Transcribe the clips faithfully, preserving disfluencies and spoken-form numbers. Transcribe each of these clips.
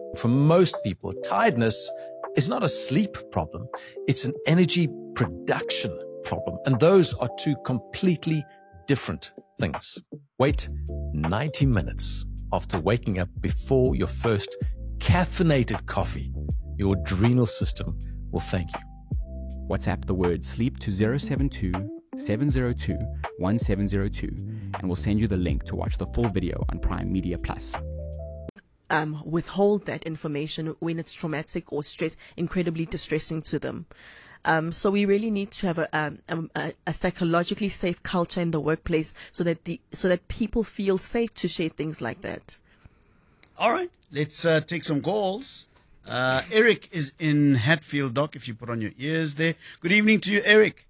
For most people, tiredness is not a sleep problem. It's an energy production problem. And those are two completely different things. Wait ninety minutes after waking up before your first caffeinated coffee. Your adrenal system will thank you. WhatsApp the word sleep to zero seven two, seven zero two, one seven zero two and we'll send you the link to watch the full video on Prime Media Plus. Um, withhold that information when it's traumatic or stress, incredibly distressing to them. Um, so we really need to have a, um, a, a psychologically safe culture in the workplace so that the so that people feel safe to share things like that. All right, let's uh, take some calls. Uh, Eric is in Hatfield, Doc, if you put on your ears there. Good evening to you, Eric.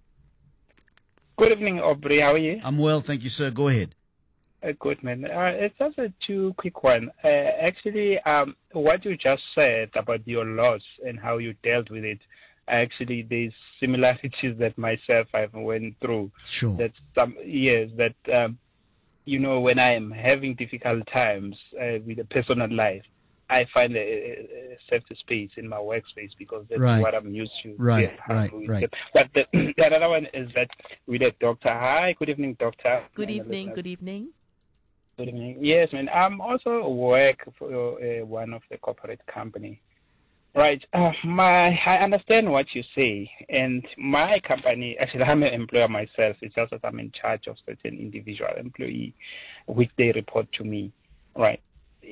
Good evening, Aubrey. How are you? I'm well, thank you, sir. Go ahead. Uh, good, man. Uh, it's just a two quick one. Uh, actually, um, what you just said about your loss and how you dealt with it, actually, there's similarities that myself I've went through. Sure. That some yes, that um, you know, when I am having difficult times uh, with a personal life, I find a, a safe space in my workspace because that's right. what I'm used to. Right, yeah, right, right. But the, the other one is that with a doctor. Hi, good evening, doctor. Good evening. Good evening. Good evening. Yes, man. I'm also work for uh, one of the corporate company. Right. Uh, my, I understand what you say, and my company. Actually, I'm an employer myself. It's just that I'm in charge of certain individual employee, which they report to me. Right.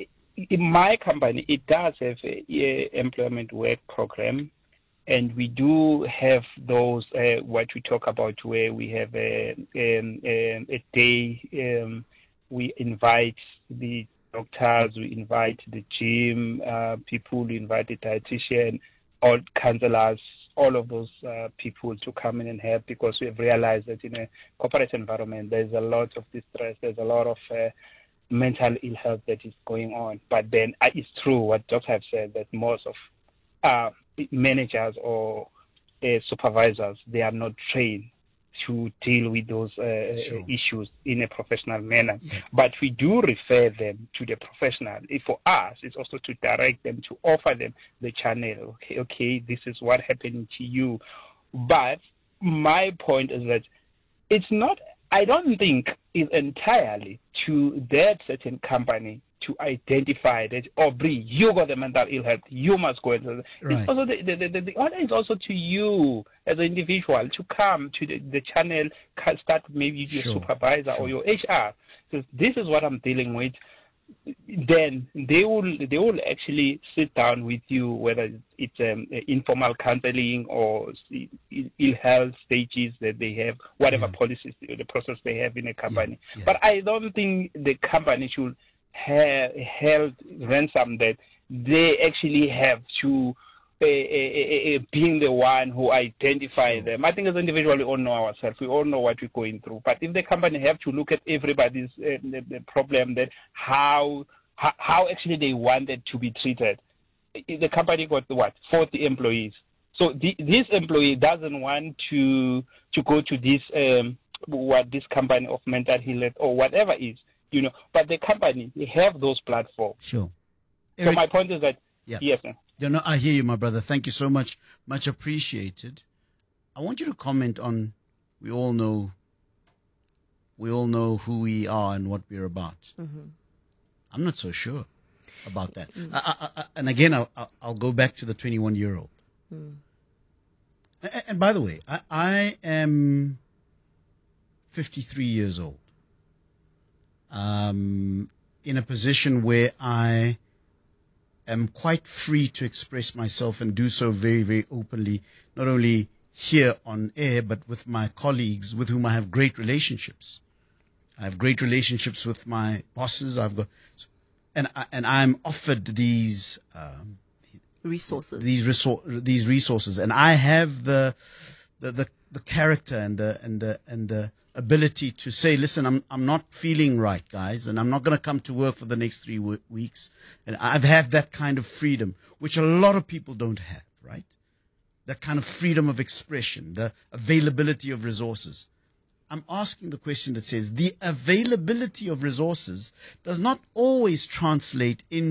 In my company, it does have a, a employment work program, and we do have those uh, what we talk about where we have a a, a, a day. Um, we invite the doctors, we invite the gym uh, people, we invite the dietitian, all counselors, all of those uh, people to come in and help because we have realized that in a corporate environment, there's a lot of distress, there's a lot of uh, mental ill health that is going on. But then uh, it's true what doctors have said that most of uh, managers or uh, supervisors, they are not trained to deal with those uh, sure. issues in a professional manner. Yeah. But we do refer them to the professional. For us, it's also to direct them, to offer them the channel. Okay, okay, this is what happened to you. But my point is that it's not, I don't think it's entirely to that certain company to identify that, oh, Bree, you got the mental ill health, you must go into it. Right. It's also the, the, the, the order is also to you as an individual to come to the, the channel, start maybe your sure. supervisor sure. or your H R. So this is what I'm dealing with. Then they will they will actually sit down with you, whether it's um, informal counseling or ill health stages that they have, whatever yeah. policies, the process they have in a company. Yeah. Yeah. But I don't think the company should have held ransom that they actually have to uh, uh, uh, being the one who identify sure. them. I think as an individual, we all know ourselves. We all know what we're going through. But if the company have to look at everybody's uh, the, the problem, that how, how how actually they wanted to be treated. The company got what forty employees. So the, this employee doesn't want to to go to this um, what this company of mental health or whatever is. You know, but the company, they have those platforms. Sure. Eric, so my point is that, yeah. yes, sir. You know, I hear you, my brother. Thank you so much. Much appreciated. I want you to comment on, we all know, we all know who we are and what we're about. Mm-hmm. I'm not so sure about that. Mm. I, I, I, and again, I'll, I'll go back to the twenty-one-year-old. Mm. And, and by the way, I, I am fifty-three years old. Um, in a position where I am quite free to express myself and do so very, very openly, not only here on air, but with my colleagues with whom I have great relationships. I have great relationships with my bosses. I've got, and I, and I'm offered these um, resources, these resor- these resources, and I have the the the, the character and the and the and the ability to say, listen, I'm I'm not feeling right, guys, and I'm not going to come to work for the next three w- weeks. And I've had that kind of freedom, which a lot of people don't have, right? That kind of freedom of expression, the availability of resources. I'm asking the question that says the availability of resources does not always translate in